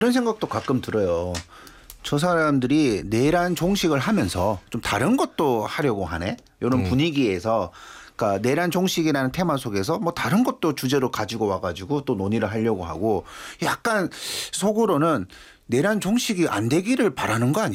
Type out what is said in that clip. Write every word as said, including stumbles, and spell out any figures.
이런 생각도 가끔 들어요. 저 사람들이 내란 종식을 하면서 좀 다른 것도 하려고 하네. 이런 음. 분위기에서 그러니까 내란 종식이라는 테마 속에서 뭐 다른 것도 주제로 가지고 와가지고 또 논의를 하려고 하고 약간 속으로는 내란 종식이 안 되기를 바라는 거 아니에요?